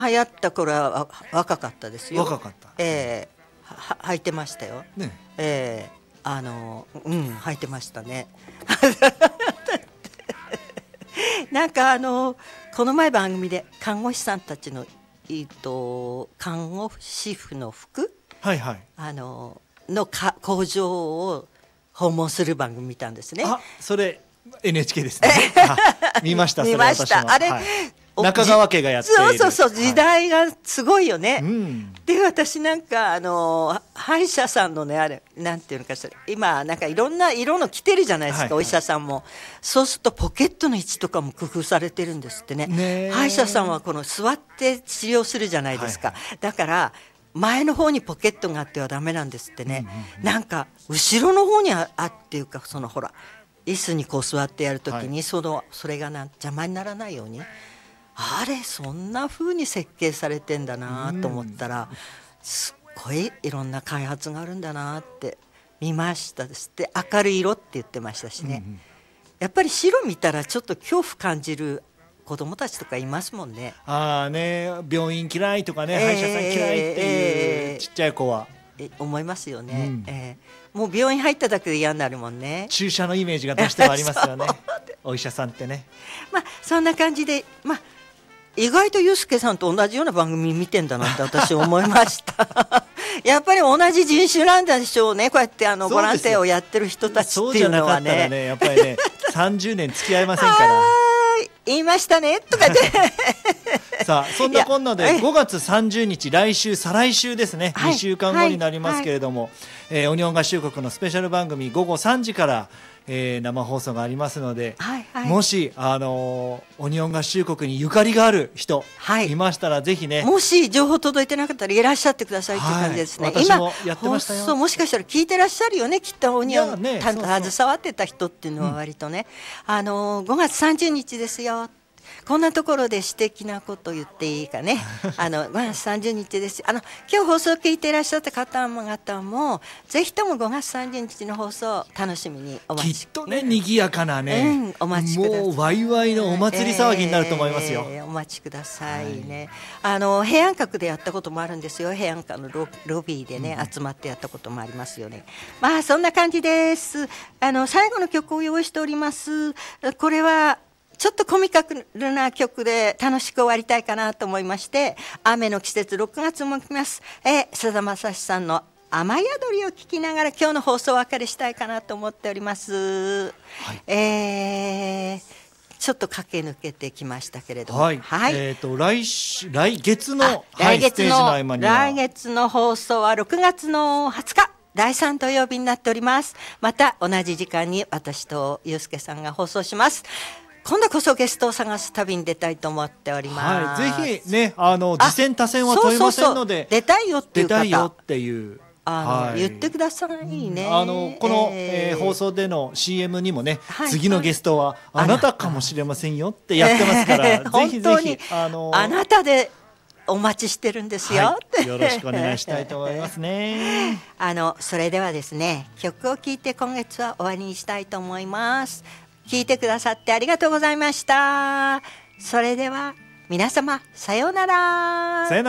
流行った頃は若かったですよ。 若かった。 履いてましたよ。 ね。 履いてましたね。なんかこの前番組で看護師さんたちの看護師婦の服、 はいはい。 工場を訪問する番組見たんですね。 あ、それ NHK ですね。見ました。 見ました。あれ、 中川家がやっている。 そう時代がすごいよね。 うんで私なんか歯医者さんのね、あれなんていうのかしら、今なんかいろんな色の着てるじゃないですか、 はいはい、 お医者さんも。そうするとポケットの位置とかも工夫されてるんですってね。 ね、 歯医者さんはこの座って治療するじゃないですか、 はいはい、 だから前の方にポケットがあってはダメなんですってね、なんか後ろの方にっていうか、ほら椅子にこう座ってやるときに、はい、それが邪魔にならないように、あれそんな風に設計されてんだなと思ったら、すっごいいろんな開発があるんだなって見ましたですって。明るい色って言ってましたしね、やっぱり白見たらちょっと恐怖感じる子供たちとかいますもんね。 ああね、病院嫌いとかね、歯医者さん嫌いっていうちっちゃい子は思いますよね、もう病院入っただけで嫌になるもんね。 注射のイメージがどうしてもありますよねお医者さんってね。 そんな感じで、意外とユースケさんと同じような番組見てんだなって私思いましたやっぱり同じ人種なんでしょうね、こうやってボランティアをやってる人たちっていうのはね。そうじゃなかったらね、やっぱりね30年付き合いませんから言いましたねとかでさあそんなこんなで5月30日来週再来週ですね、2週間後になりますけれども、オニオン合衆国のスペシャル番組午後3時から生放送がありますので、もしオニオン合衆国にゆかりがある人いましたら、ぜひね、 もし情報届いてなかったらいらっしゃってくださいという感じですね。 私もやってましたよ。 今もしかしたら聞いてらっしゃるよね、きっとオニオン携わってた人っていうのは割とね、5月30日ですよ、こんなところで私的なこと言っていいかね5月30日です。今日放送を聞いていらっしゃった方々もぜひとも5月30日の放送楽しみにお待ちきっとね、賑やかなね、 お待ちください。 もうワイワイのお祭り騒ぎになると思いますよ、 お待ちくださいね、平安閣でやったこともあるんですよ。平安閣のロビーでね、集まってやったこともありますよね。そんな感じです。最後の曲を用意しております。これはちょっとコミカルな曲で楽しく終わりたいかなと思いまして、雨の季節6月も来ます。さだまさしさんの雨宿りを聞きながら今日の放送をお別れしたいかなと思っております。ちょっと駆け抜けてきましたけれども、 来月の来月の放送は6月の20日第3土曜日になっております。また同じ時間に私とゆうすけさんが放送します。今度こそゲストを探す旅に出たいと思っております。 ぜひね、次戦他戦は問いませんので、 出たいよっていう方、 出たいよっていう言ってくださいね。 この、放送での CM にもね、次のゲストはあなたかもしれませんよってやってますから、ぜひぜひあなたでお待ちしてるんですよ、 よろしくお願いしたいと思いますねそれではですね、曲を聴いて今月は終わりにしたいと思います。聞いてくださってありがとうございました。それでは皆様さようなら。